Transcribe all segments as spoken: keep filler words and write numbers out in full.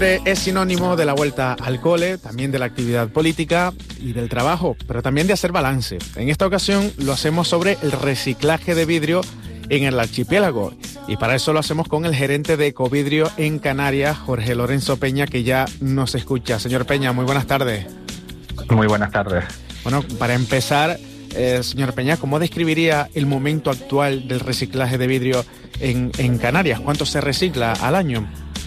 Es sinónimo de la vuelta al cole, también de la actividad política y del trabajo, pero también de hacer balance. En esta ocasión lo hacemos sobre el reciclaje de vidrio en el archipiélago, y para eso lo hacemos con el gerente de Ecovidrio en Canarias, Jorge Lorenzo Peña, que ya nos escucha. Señor Peña, muy buenas tardes. Muy buenas tardes. Bueno, para empezar, eh, señor Peña, ¿cómo describiría el momento actual del reciclaje de vidrio en, en Canarias? ¿Cuánto se recicla al año?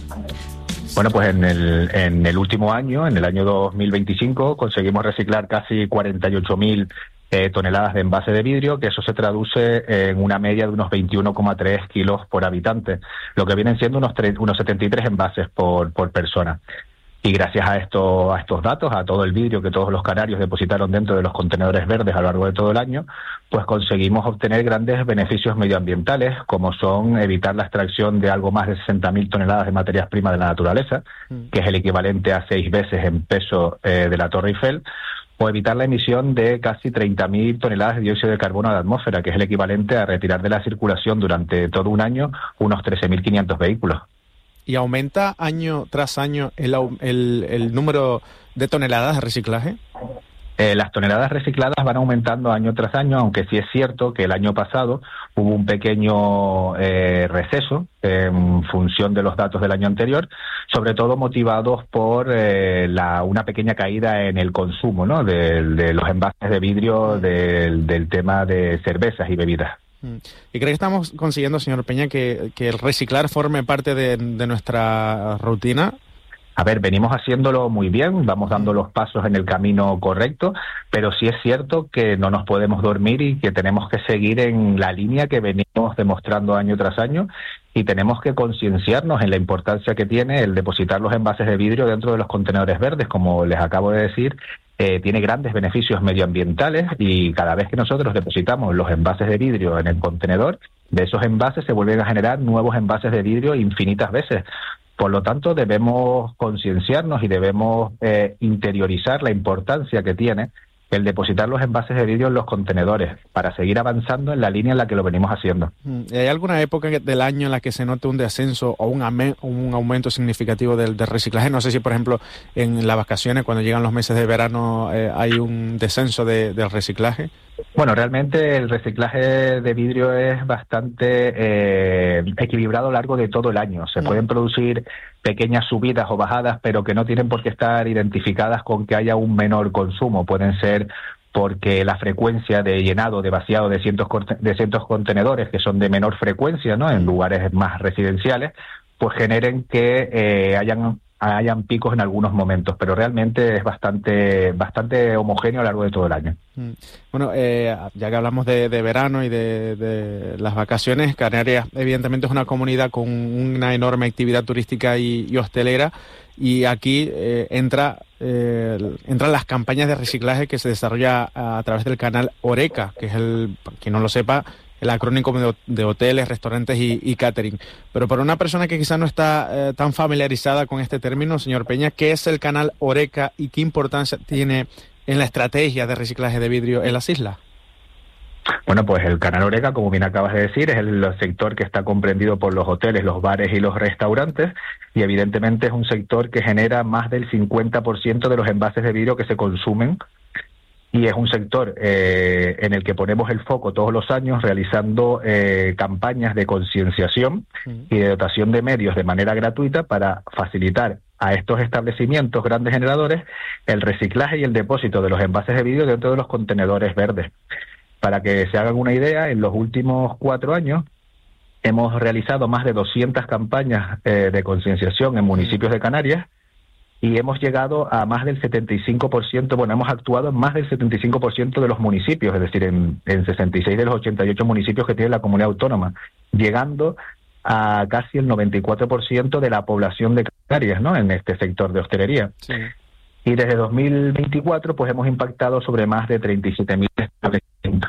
Bueno, pues en el, en el último año, en el año dos mil veinticinco, conseguimos reciclar casi cuarenta y ocho mil eh, toneladas de envase de vidrio, que eso se traduce en una media de unos veintiuno coma tres kilos por habitante, lo que vienen siendo unos, tre- unos setenta y tres envases por, por persona. Y gracias a, esto, a estos datos, a todo el vidrio que todos los canarios depositaron dentro de los contenedores verdes a lo largo de todo el año, pues conseguimos obtener grandes beneficios medioambientales, como son evitar la extracción de algo más de sesenta mil toneladas de materias primas de la naturaleza, que es el equivalente a seis veces en peso eh, de la Torre Eiffel, o evitar la emisión de casi treinta mil toneladas de dióxido de carbono a la atmósfera, que es el equivalente a retirar de la circulación durante todo un año unos trece mil quinientos vehículos. ¿Y aumenta año tras año el, el, el número de toneladas de reciclaje? Eh, las toneladas recicladas van aumentando año tras año, aunque sí es cierto que el año pasado hubo un pequeño eh, receso en función de los datos del año anterior, sobre todo motivados por eh, la, una pequeña caída en el consumo, ¿no?, de, de los envases de vidrio del, del tema de cervezas y bebidas. ¿Y cree que estamos consiguiendo, señor Peña, que, que el reciclar forme parte de, de nuestra rutina? A ver, venimos haciéndolo muy bien, vamos dando los pasos en el camino correcto, pero sí es cierto que no nos podemos dormir y que tenemos que seguir en la línea que venimos demostrando año tras año, y tenemos que concienciarnos en la importancia que tiene el depositar los envases de vidrio dentro de los contenedores verdes. Como les acabo de decir, eh, tiene grandes beneficios medioambientales, y cada vez que nosotros depositamos los envases de vidrio en el contenedor, de esos envases se vuelven a generar nuevos envases de vidrio infinitas veces. Por lo tanto, debemos concienciarnos y debemos eh, interiorizar la importancia que tiene el depositar los envases de vidrio en los contenedores para seguir avanzando en la línea en la que lo venimos haciendo. ¿Hay alguna época del año en la que se note un descenso o un, ame- un aumento significativo del, del reciclaje? No sé si, por ejemplo, en las vacaciones, cuando llegan los meses de verano, eh, hay un descenso de, del reciclaje. Bueno, realmente el reciclaje de vidrio es bastante eh, equilibrado a lo largo de todo el año. Se No. pueden producir pequeñas subidas o bajadas, pero que no tienen por qué estar identificadas con que haya un menor consumo. Pueden ser porque la frecuencia de llenado, de vaciado de cientos, de cientos contenedores, que son de menor frecuencia, ¿no?, en lugares más residenciales, pues generen que eh, hayan hayan picos en algunos momentos, pero realmente es bastante bastante homogéneo a lo largo de todo el año. Bueno, eh, ya que hablamos de, de verano y de, de las vacaciones, Canarias evidentemente es una comunidad con una enorme actividad turística y, y hostelera, y aquí eh, entra eh, entran las campañas de reciclaje que se desarrolla a, a través del canal Horeca, que es el, para quien no lo sepa, el acrónimo de, de hoteles, restaurantes y, y catering. Pero para una persona que quizás no está eh, tan familiarizada con este término, señor Peña, ¿qué es el canal Horeca y qué importancia tiene en la estrategia de reciclaje de vidrio en las islas? Bueno, pues el canal Horeca, como bien acabas de decir, es el sector que está comprendido por los hoteles, los bares y los restaurantes, y evidentemente es un sector que genera más del cincuenta por ciento de los envases de vidrio que se consumen. Y es un sector eh, en el que ponemos el foco todos los años realizando eh, campañas de concienciación y de dotación de medios de manera gratuita para facilitar a estos establecimientos grandes generadores el reciclaje y el depósito de los envases de vidrio dentro de los contenedores verdes. Para que se hagan una idea, en los últimos cuatro años hemos realizado más de doscientas campañas eh, de concienciación en municipios de Canarias, y hemos llegado a más del setenta y cinco por ciento, bueno, hemos actuado en más del setenta y cinco por ciento de los municipios, es decir, en, en sesenta y seis de los ochenta y ocho municipios que tiene la comunidad autónoma, llegando a casi el noventa y cuatro por ciento de la población de Canarias, ¿no?, en este sector de hostelería. Sí. Y desde dos mil veinticuatro, pues hemos impactado sobre más de treinta y siete mil establecimientos.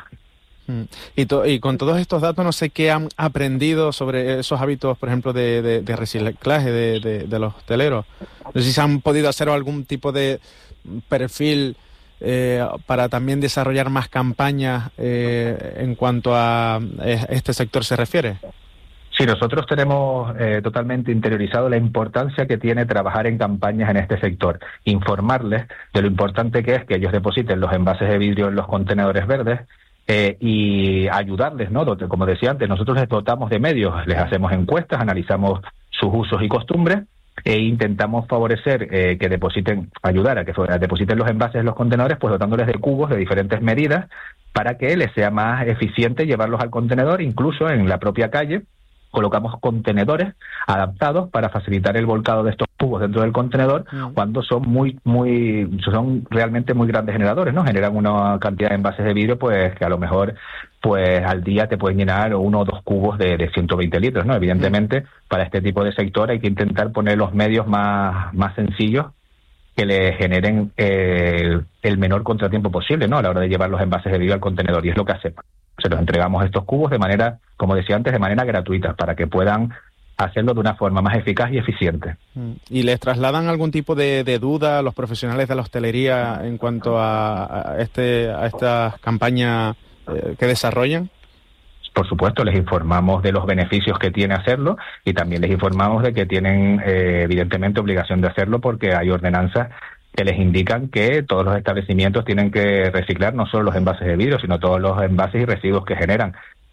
Y, to- y con todos estos datos, no sé qué han aprendido sobre esos hábitos, por ejemplo, de, de, de reciclaje de, de, de los hosteleros. No sé si se han podido hacer algún tipo de perfil eh, para también desarrollar más campañas eh, en cuanto a eh, este sector se refiere. Sí, nosotros tenemos eh, totalmente interiorizado la importancia que tiene trabajar en campañas en este sector, informarles de lo importante que es que ellos depositen los envases de vidrio en los contenedores verdes eh, y ayudarles, ¿no? Como decía antes, nosotros les dotamos de medios, les hacemos encuestas, analizamos sus usos y costumbres e intentamos favorecer eh, que depositen, ayudar a que depositen los envases en los contenedores, pues dotándoles de cubos de diferentes medidas para que les sea más eficiente llevarlos al contenedor, incluso en la propia calle. Colocamos contenedores adaptados para facilitar el volcado de estos cubos dentro del contenedor mm. cuando son muy, muy, son realmente muy grandes generadores, ¿no? Generan una cantidad de envases de vidrio, pues que a lo mejor, pues al día te pueden llenar uno o dos cubos de, de ciento veinte litros, ¿no? Evidentemente, mm. para este tipo de sector hay que intentar poner los medios más, más sencillos que le generen eh, el menor contratiempo posible, ¿no? A la hora de llevar los envases de vidrio al contenedor, y es lo que hacemos. Se los entregamos estos cubos de manera, como decía antes, de manera gratuita, para que puedan hacerlo de una forma más eficaz y eficiente. ¿Y les trasladan algún tipo de, de duda a los profesionales de la hostelería en cuanto a, a, este, a estas campañas eh, que desarrollan? Por supuesto, les informamos de los beneficios que tiene hacerlo y también les informamos de que tienen, eh, evidentemente, obligación de hacerlo porque hay ordenanzas que les indican que todos los establecimientos tienen que reciclar no solo los envases de vidrio, sino todos los envases y residuos que generan.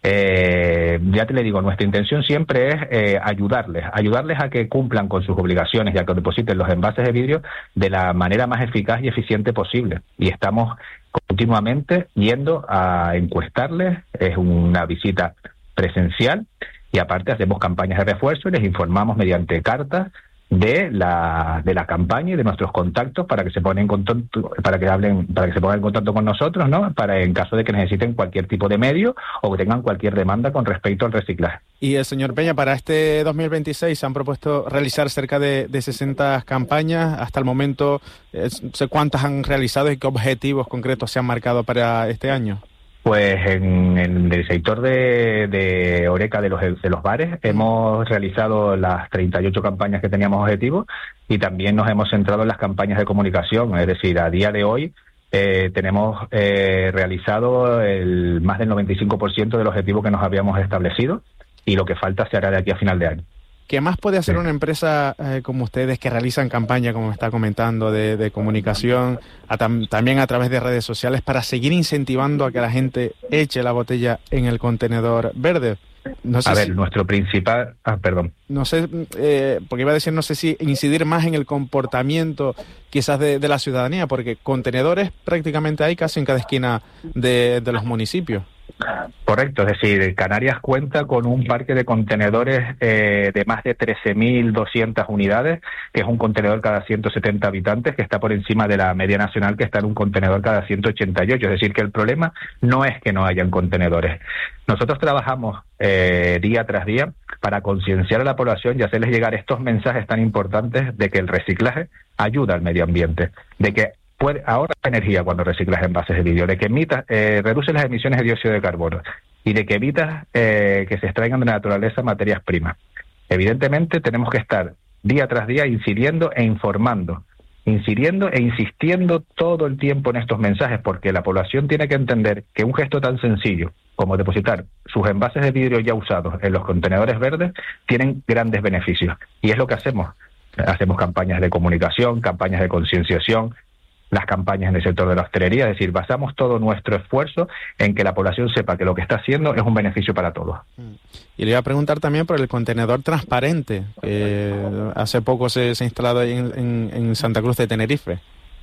Eh, ya te le digo, nuestra intención siempre es eh, ayudarles, ayudarles a que cumplan con sus obligaciones y a que depositen los envases de vidrio de la manera más eficaz y eficiente posible. Y estamos continuamente yendo a encuestarles, es una visita presencial y aparte hacemos campañas de refuerzo y les informamos mediante cartas de la de la campaña y de nuestros contactos para que se pongan en contacto, para que hablen, para que se pongan en contacto con nosotros, ¿no? Para en caso de que necesiten cualquier tipo de medio o que tengan cualquier demanda con respecto al reciclaje. Y el señor Peña, para este dos mil veintiséis se han propuesto realizar cerca de, de sesenta campañas. Hasta el momento, eh, no sé cuántas han realizado y qué objetivos concretos se han marcado para este año. Pues en, en el sector de, de Horeca de los, de los bares hemos realizado las treinta y ocho campañas que teníamos objetivos y también nos hemos centrado en las campañas de comunicación. Es decir, a día de hoy eh, tenemos eh, realizado el, más del noventa y cinco por ciento del objetivo que nos habíamos establecido y lo que falta se hará de aquí a final de año. ¿Qué más puede hacer una empresa eh, como ustedes que realizan campaña, como me está comentando, de, de comunicación, a tam, también a través de redes sociales, para seguir incentivando a que la gente eche la botella en el contenedor verde? No sé a ver, si, nuestro principal... Ah, perdón. No sé, eh, porque iba a decir, no sé si incidir más en el comportamiento quizás de, de la ciudadanía, porque contenedores prácticamente hay casi en cada esquina de, de los municipios. Correcto, es decir, Canarias cuenta con un parque de contenedores eh, de más de trece mil doscientas unidades, que es un contenedor cada ciento setenta habitantes, que está por encima de la media nacional, que está en un contenedor cada ciento ochenta y ocho. Es decir, que el problema no es que no hayan contenedores. Nosotros trabajamos eh, día tras día para concienciar a la población y hacerles llegar estos mensajes tan importantes de que el reciclaje ayuda al medio ambiente, de que puede, ahorra energía cuando reciclas envases de vidrio, de que emita, eh, reduce las emisiones de dióxido de carbono y de que evitas eh, que se extraigan de la naturaleza materias primas. Evidentemente tenemos que estar día tras día incidiendo e informando, incidiendo e insistiendo todo el tiempo en estos mensajes, porque la población tiene que entender que un gesto tan sencillo como depositar sus envases de vidrio ya usados en los contenedores verdes tienen grandes beneficios. Y es lo que hacemos. Hacemos campañas de comunicación, campañas de concienciación, las campañas en el sector de la hostelería, es decir, basamos todo nuestro esfuerzo en que la población sepa que lo que está haciendo es un beneficio para todos. Y le iba a preguntar también por el contenedor transparente, que hace poco se, se ha instalado ahí en, en, en Santa Cruz de Tenerife.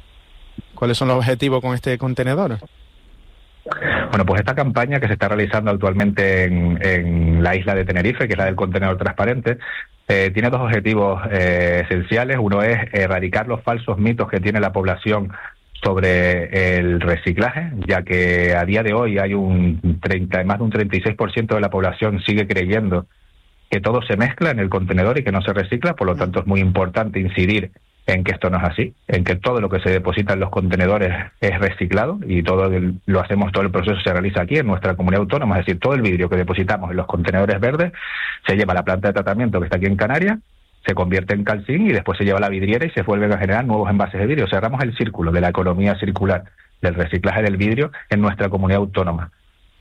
¿Cuáles son los objetivos con este contenedor? Bueno, pues esta campaña que se está realizando actualmente en, en la isla de Tenerife, que es la del contenedor transparente, eh, tiene dos objetivos eh, esenciales. Uno es erradicar los falsos mitos que tiene la población sobre el reciclaje, ya que a día de hoy hay un treinta, más de un treinta y seis por ciento de la población sigue creyendo que todo se mezcla en el contenedor y que no se recicla. Por lo tanto, es muy importante incidir en que esto no es así, en que todo lo que se deposita en los contenedores es reciclado y todo el, lo hacemos, todo el proceso se realiza aquí en nuestra comunidad autónoma, es decir, todo el vidrio que depositamos en los contenedores verdes se lleva a la planta de tratamiento que está aquí en Canarias, se convierte en calcín y después se lleva a la vidriera y se vuelven a generar nuevos envases de vidrio. Cerramos el círculo de la economía circular del reciclaje del vidrio en nuestra comunidad autónoma.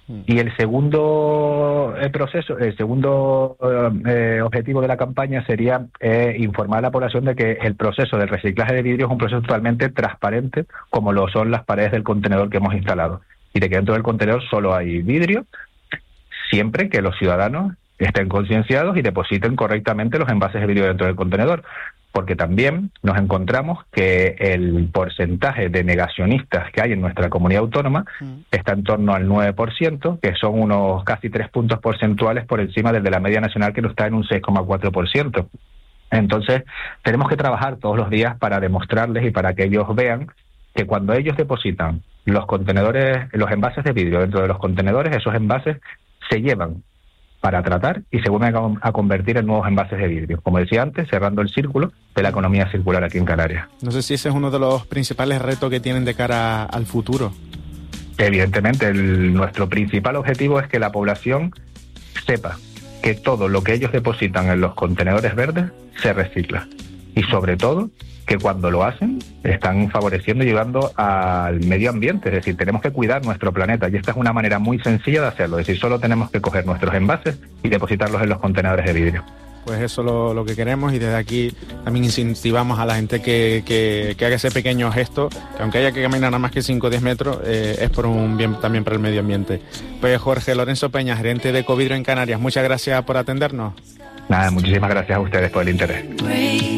Y el segundo eh, proceso, el segundo eh, objetivo de la campaña sería eh, informar a la población de que el proceso del reciclaje de vidrio es un proceso totalmente transparente, como lo son las paredes del contenedor que hemos instalado. Y de que dentro del contenedor solo hay vidrio, siempre que los ciudadanos estén concienciados y depositen correctamente los envases de vidrio dentro del contenedor. Porque también nos encontramos que el porcentaje de negacionistas que hay en nuestra comunidad autónoma mm. está en torno al nueve por ciento, que son unos casi tres puntos porcentuales por encima del de la media nacional, que no está en un seis coma cuatro por ciento. Entonces, tenemos que trabajar todos los días para demostrarles y para que ellos vean que cuando ellos depositan los contenedores, los envases de vidrio dentro de los contenedores, esos envases se llevan para tratar y se vuelven a convertir en nuevos envases de vidrio. Como decía antes, cerrando el círculo de la economía circular aquí en Canarias. No sé si ese es uno de los principales retos que tienen de cara al futuro. Evidentemente, el, nuestro principal objetivo es que la población sepa que todo lo que ellos depositan en los contenedores verdes se recicla. Y sobre todo, que cuando lo hacen, están favoreciendo y ayudando al medio ambiente. Es decir, tenemos que cuidar nuestro planeta y esta es una manera muy sencilla de hacerlo. Es decir, solo tenemos que coger nuestros envases y depositarlos en los contenedores de vidrio. Pues eso es lo, lo que queremos y desde aquí también incentivamos a la gente que, que, que haga ese pequeño gesto, que aunque haya que caminar nada más que cinco o diez metros, eh, es por un bien también para el medio ambiente. Pues Jorge Lorenzo Peña, gerente de Ecovidrio en Canarias, muchas gracias por atendernos. Nada, muchísimas gracias a ustedes por el interés.